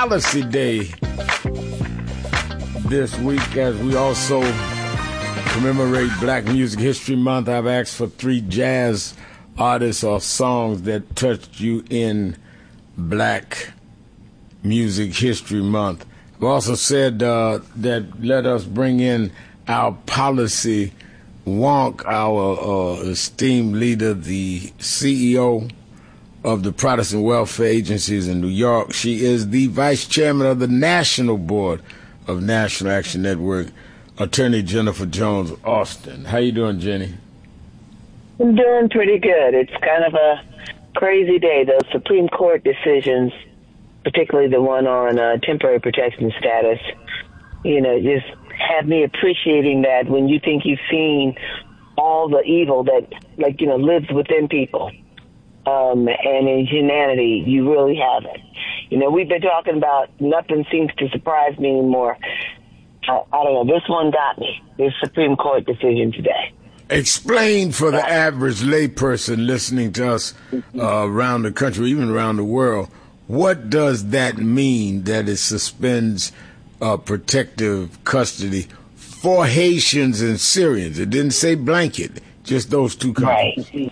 Policy Day this week as we also commemorate Black Music History Month. I've asked for 3 jazz artists or songs that touched you in Black Music History Month. I've also said that let us bring in our policy wonk, our esteemed leader, the CEO of the Protestant Welfare Agencies in New York. She is the vice chairman of the National Board of National Action Network, Attorney Jennifer Jones Austin. How you doing, Jenny? I'm doing pretty good. It's kind of a crazy day. Those Supreme Court decisions, particularly the one on temporary protection status, just have me appreciating that when you think you've seen all the evil that, lives within people, and in humanity, you really haven't. We've been talking about nothing seems to surprise me anymore. I don't know. This one got me, this Supreme Court decision today. Explain for the average layperson listening to us around the country, even around the world, what does that mean that it suspends protective custody for Haitians and Syrians? It didn't say blanket, just those two countries. Right.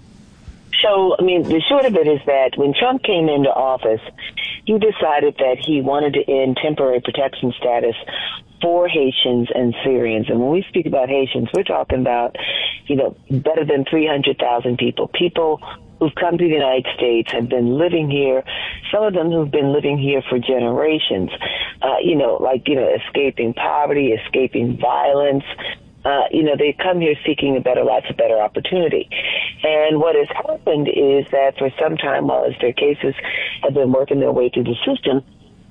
So, the short of it is that when Trump came into office, he decided that he wanted to end temporary protection status for Haitians and Syrians. And when we speak about Haitians, we're talking about, better than 300,000 people who've come to the United States, have been living here, some of them who've been living here for generations, escaping poverty, escaping violence. They come here seeking a better life, a better opportunity. And what has happened is that for some time, while their cases have been working their way through the system,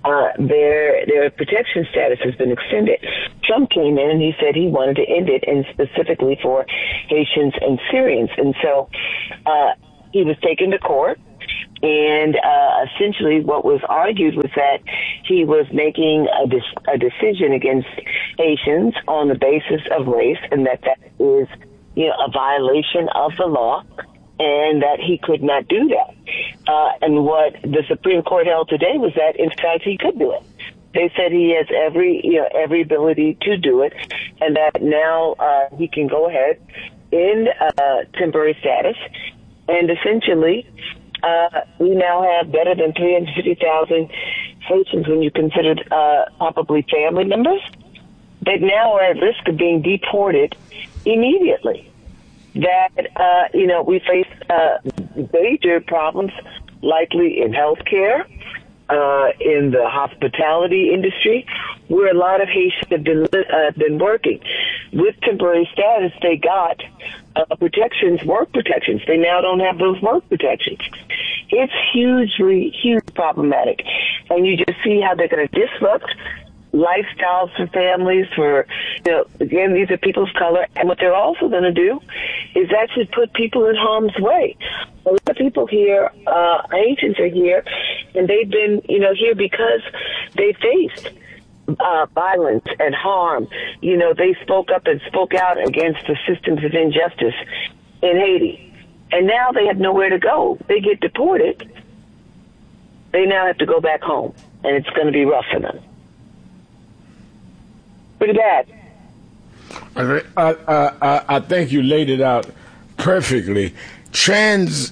their protection status has been extended. Trump came in and he said he wanted to end it, and specifically for Haitians and Syrians. And so he was taken to court. And essentially what was argued was that he was making a decision against Haitians on the basis of race, and that is, a violation of the law, and that he could not do that. And what the Supreme Court held today was that, in fact, he could do it. They said he has every ability to do it, and that now he can go ahead in temporary status, and essentially we now have better than 350,000 Haitians, when you consider probably family members, that now are at risk of being deported immediately. That, we face major problems likely in healthcare, in the hospitality industry, where a lot of Haitians have been working. With temporary status, they got work protections. They now don't have those work protections. It's hugely problematic. And you just see how they're going to disrupt lifestyles for families, again, these are people of color. And what they're also going to do is actually put people in harm's way. A lot of people here, Haitians are here, and they've been, here because they faced violence and harm. They spoke up and spoke out against the systems of injustice in Haiti. And now they have nowhere to go. They get deported. They now have to go back home, and it's going to be rough for them. Pretty bad. I think you laid it out perfectly. Transfix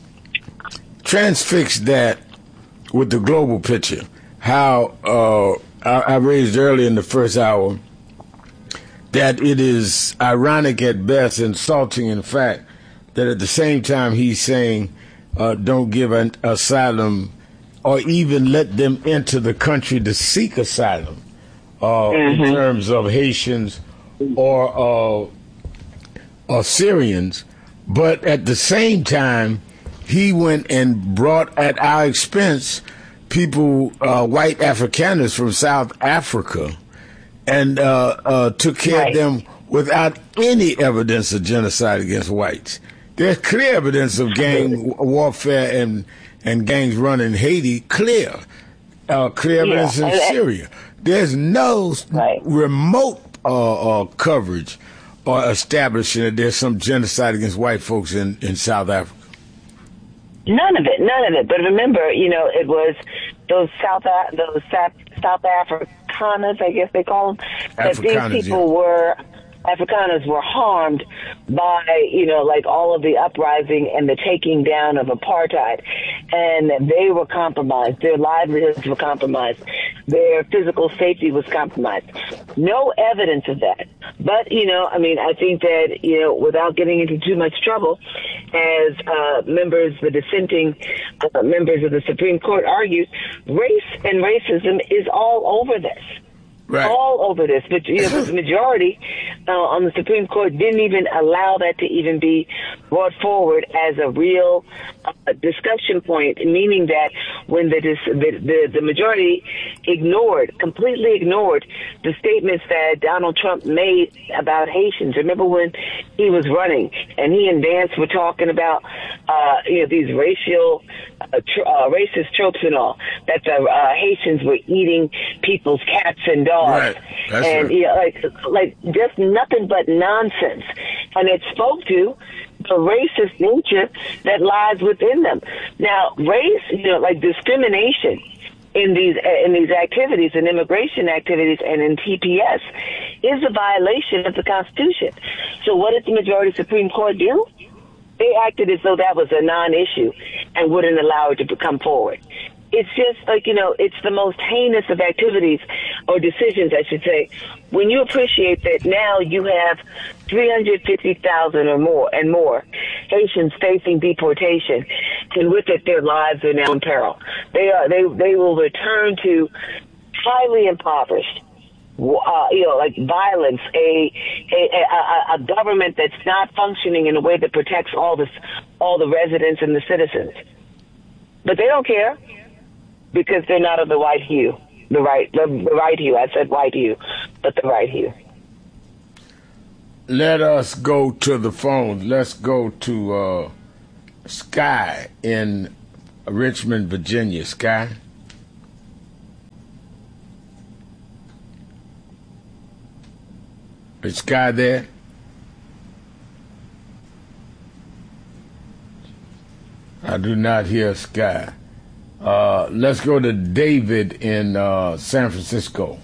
that with the global picture. How I raised early in the first hour that it is ironic at best, insulting in fact, that at the same time he's saying don't give an asylum or even let them enter the country to seek asylum. In terms of Haitians or Syrians, but at the same time, he went and brought at our expense people, white Afrikaners from South Africa, and took care of them without any evidence of genocide against whites. There's clear evidence of gang warfare and gangs running Haiti, clear evidence in Syria. There's no remote coverage or establishing that there's some genocide against white folks in South Africa. None of it. But remember, it was South Afrikaners, I guess they call them, that these people Afrikaners were harmed by, like all of the uprising and the taking down of apartheid. And they were compromised. Their livelihoods were compromised. Their physical safety was compromised. No evidence of that. But, I think that, without getting into too much trouble, as the dissenting members of the Supreme Court argued, race and racism is all over this. Right. All over this, but the majority on the Supreme Court didn't even allow that to even be brought forward as a real discussion point, meaning that when the majority completely ignored the statements that Donald Trump made about Haitians. Remember when he was running and he and Vance were talking about these racist tropes and all, that the Haitians were eating people's cats and dogs. Right. That's and right. like just nothing but nonsense. And it spoke to the racist nature that lies within them. Now, race, like discrimination in these activities, in immigration activities, and in TPS, is a violation of the Constitution. So, what did the majority Supreme Court do? They acted as though that was a non-issue and wouldn't allow it to come forward. It's just like, it's the most heinous of activities or decisions, I should say, when you appreciate that now you have 350,000 or more Haitians facing deportation, and with it their lives are now in peril. They will return to highly impoverished, like violence, a government that's not functioning in a way that protects all the residents and the citizens. But they don't care, because they're not of the white hue. The right hue. I said white hue, but the right hue. Let us go to the phone. Let's go to Sky in Richmond, Virginia. Sky? Is Sky there? I do not hear Sky. Let's go to David in San Francisco.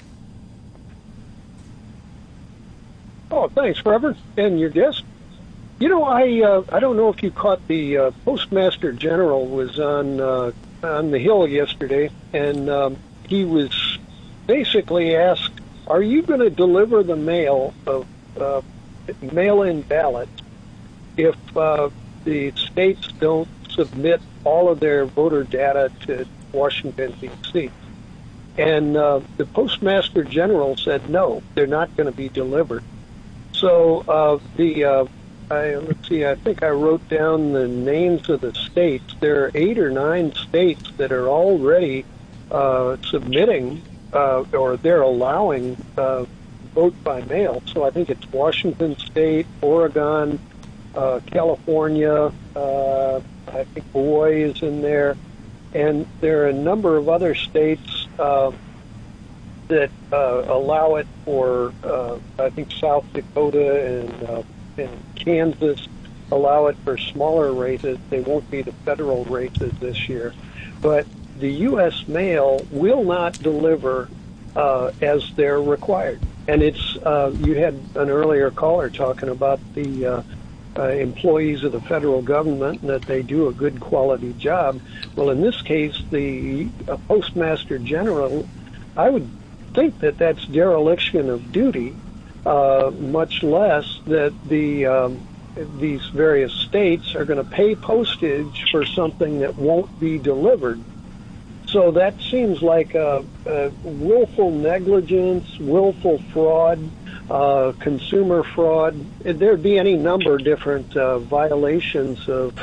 Oh, thanks, Reverend, and your guest. I don't know if you caught the Postmaster General was on the Hill yesterday, and he was basically asked, "Are you going to deliver the mail of mail-in ballots if the states don't submit all of their voter data to Washington, D.C.?" And the Postmaster General said, no, they're not going to be delivered. So let's see, I think I wrote down the names of the states. There are 8 or 9 states that are already submitting or they're allowing vote by mail. So I think it's Washington State, Oregon, California, I think Hawaii is in there, and there are a number of other states that allow it for, I think South Dakota and Kansas allow it for smaller races. They won't be the federal races this year. But the U.S. mail will not deliver as they're required. And it's, you had an earlier caller talking about the employees of the federal government and that they do a good quality job. Well, in this case, the Postmaster General, I would think that that's dereliction of duty, much less that these various states are going to pay postage for something that won't be delivered. So that seems like a willful negligence, willful fraud, consumer fraud. There'd be any number of different violations of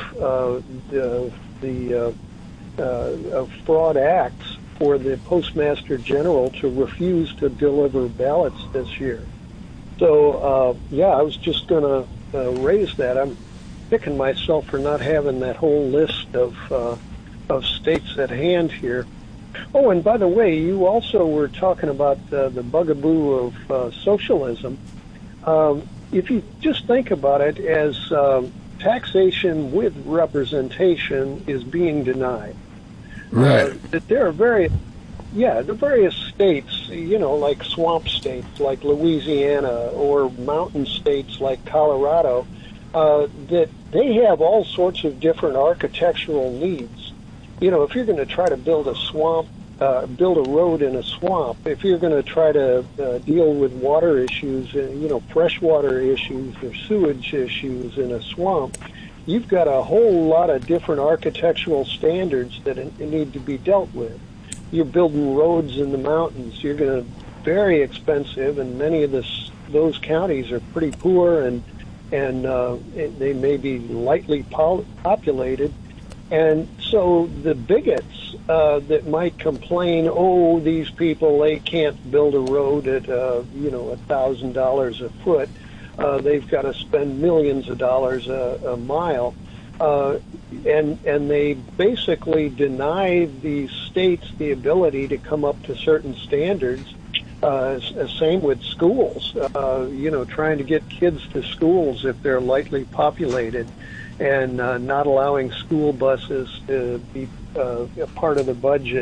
fraud acts for the Postmaster General to refuse to deliver ballots this year. So, I was just going to raise that. I'm picking myself for not having that whole list of states at hand here. Oh, and by the way, you also were talking about the bugaboo of socialism. If you just think about it as taxation with representation is being denied. Right. That there are the various states, like swamp states like Louisiana or mountain states like Colorado, that they have all sorts of different architectural needs. If you're going to try to build a road in a swamp, if you're going to try to deal with water issues, freshwater issues or sewage issues in a swamp, you've got a whole lot of different architectural standards that need to be dealt with. You're building roads in the mountains. You're going to very expensive, and many of those counties are pretty poor, and they may be lightly populated. And so the bigots that might complain, these people, they can't build a road at $1,000 a foot. They've got to spend millions of dollars a mile. And they basically deny these states the ability to come up to certain standards. Same with schools, trying to get kids to schools if they're lightly populated, and not allowing school buses to be a part of the budget.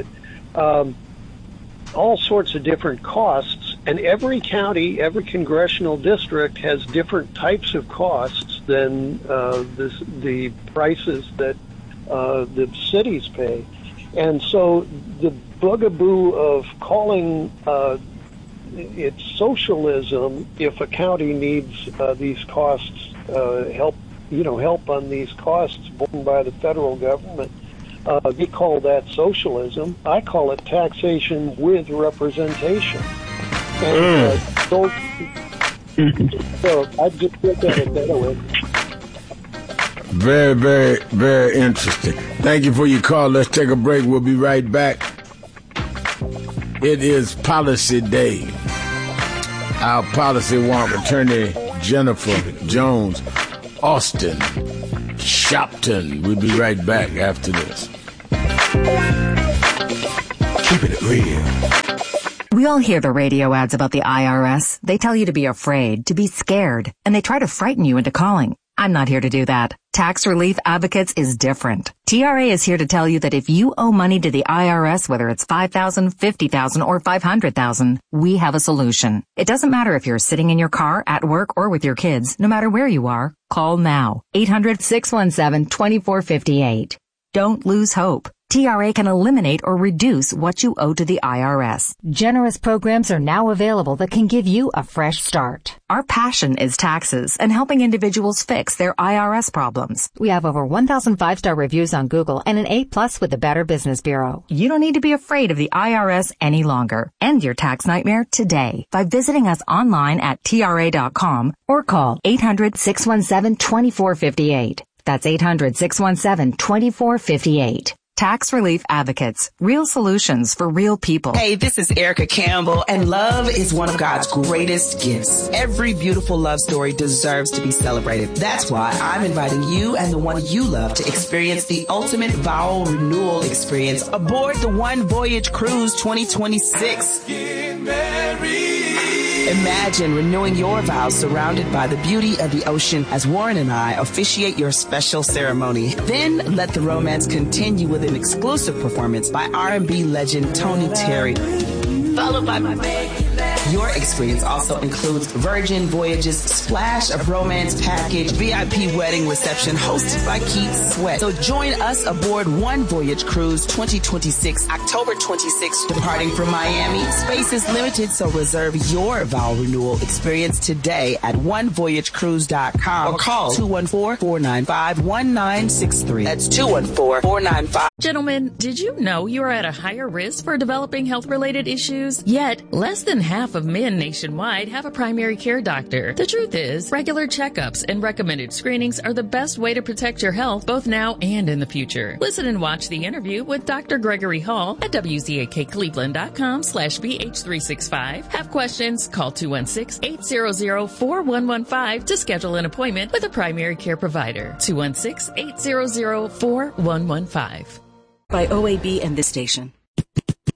All sorts of different costs, and every county, every congressional district has different types of costs than the prices that the cities pay. And so the bugaboo of calling it socialism if a county needs these costs, help on these costs borne by the federal government, they call that socialism. I call it taxation with representation. And so I just look at it that way. Very, very, very interesting. Thank you for your call. Let's take a break. We'll be right back. It is Policy Day. Our policy wonk attorney Jennifer Jones Austin Shopton. We'll be right back after this. Keeping it real. We all hear the radio ads about the IRS. They tell you to be afraid, to be scared, and they try to frighten you into calling. I'm not here to do that. Tax Relief Advocates is different. TRA is here to tell you that if you owe money to the IRS, whether it's $5,000, $50,000, or $500,000, we have a solution. It doesn't matter if you're sitting in your car, at work, or with your kids. No matter where you are, call now. 800-617-2458. Don't lose hope. TRA can eliminate or reduce what you owe to the IRS. Generous programs are now available that can give you a fresh start. Our passion is taxes and helping individuals fix their IRS problems. We have over 1,000 5-star reviews on Google and an A+ with the Better Business Bureau. You don't need to be afraid of the IRS any longer. End your tax nightmare today by visiting us online at TRA.com or call 800-617-2458. That's 800-617-2458. Tax Relief Advocates. Real solutions for real people. Hey, this is Erica Campbell, and love is one of God's greatest gifts. Every beautiful love story deserves to be celebrated. That's why I'm inviting you and the one you love to experience the ultimate vow renewal experience aboard the One Voyage Cruise 2026. Get married. Imagine renewing your vows surrounded by the beauty of the ocean as Warren and I officiate your special ceremony. Then let the romance continue with an exclusive performance by R&B legend Tony Terry, followed by Your experience also includes Virgin Voyages Splash of Romance Package, VIP wedding reception hosted by Keith Sweat. So join us aboard One Voyage Cruise 2026, October 26th, departing from Miami. Space is limited, so reserve your vow renewal experience today at onevoyagecruise.com or call 214-495-1963. That's 214-495. Gentlemen, did you know you are at a higher risk for developing health-related issues? Yet, less than half of men nationwide have a primary care doctor. The truth is, regular checkups and recommended screenings are the best way to protect your health both now and in the future. Listen and watch the interview with Dr. Gregory Hall at WZAKCleveland.com/BH365. Have questions? Call 216-800-4115 to schedule an appointment with a primary care provider. 216-800-4115. By OAB and this station.